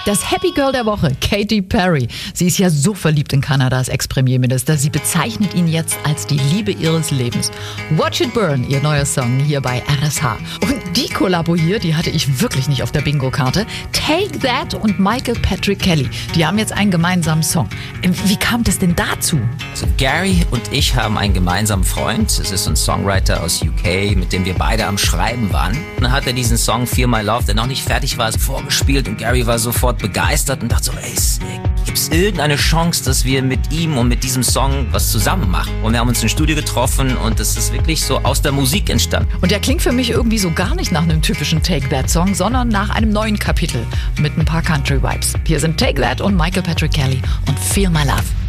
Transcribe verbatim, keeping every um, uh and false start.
Das Happy Girl der Woche, Katy Perry. Sie ist ja so verliebt in Kanadas Ex-Premierminister. Sie bezeichnet ihn jetzt als die Liebe ihres Lebens. Watch It Burn, ihr neuer Song hier bei R S H. Und die Kollabo hier, die hatte ich wirklich nicht auf der Bingo-Karte. Take That und Michael Patrick Kelly, die haben jetzt einen gemeinsamen Song. Wie kam das denn dazu? Also Gary und ich haben einen gemeinsamen Freund. Es ist ein Songwriter aus U K, mit dem wir beide am Schreiben waren. Dann hat er diesen Song Feel My Love, der noch nicht fertig war, vorgespielt und Gary war sofort begeistert und dachte so, ey, gibt es irgendeine Chance, dass wir mit ihm und mit diesem Song was zusammen machen? Und wir haben uns im Studio getroffen und das ist wirklich so aus der Musik entstanden. Und der klingt für mich irgendwie so gar nicht nach einem typischen Take That Song, sondern nach einem neuen Kapitel mit ein paar Country Vibes. Hier sind Take That und Michael Patrick Kelly und Feel My Love.